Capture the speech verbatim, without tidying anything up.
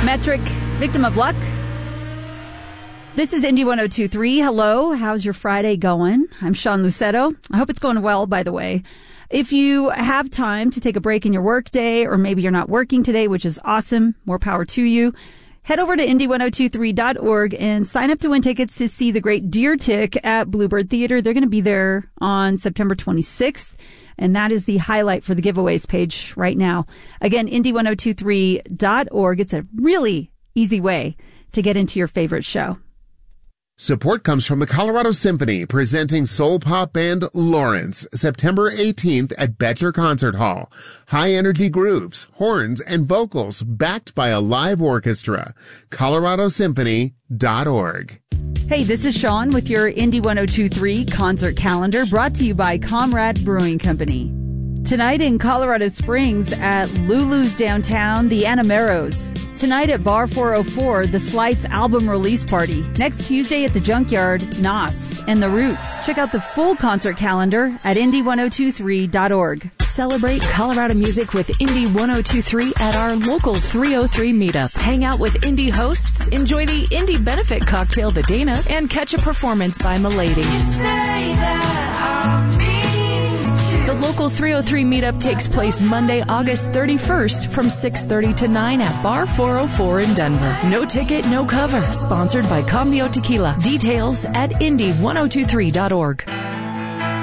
Metric, Victim of Luck. This is Indy one oh two three. Hello, how's your Friday going? I'm Sean Lucetto. I hope it's going well, by the way. If you have time to take a break in your work day, or maybe you're not working today, which is awesome, more power to you, head over to indy ten twenty-three dot org and sign up to win tickets to see the Great Deer Tick at Bluebird Theater. They're going to be there on September twenty-sixth, and that is the highlight for the giveaways page right now. Again, indy ten twenty-three dot org. It's a really easy way to get into your favorite show. Support comes from the Colorado Symphony, presenting soul pop band Lawrence, September eighteenth at Betcher Concert Hall. High-energy grooves, horns, and vocals backed by a live orchestra. colorado symphony dot org. Hey, this is Sean with your Indy ten twenty-three concert calendar, brought to you by Comrade Brewing Company. Tonight in Colorado Springs at Lulu's Downtown, the Anameros. Tonight at Bar four oh four, the Slights album release party. Next Tuesday at the Junkyard, Nos and The Roots. Check out the full concert calendar at indy ten twenty-three dot org. Celebrate Colorado music with Indy ten twenty-three at our local three oh three meetup. Hang out with Indy hosts, enjoy the Indy benefit cocktail, the Dana, and catch a performance by Milady. You say that I'm mean. The local three oh three meetup takes place Monday, August thirty-first from six thirty to nine at Bar four oh four in Denver. No ticket, no cover. Sponsored by Cambio Tequila. Details at indy ten twenty-three dot org.